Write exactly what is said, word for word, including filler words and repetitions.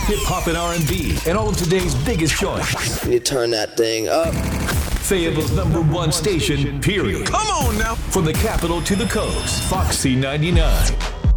hip hop and R and B, and all of today's biggest joints. You turn that thing up. Fayetteville's number one station, period. Come on now. From the capital to the coast, Foxy ninety-nine.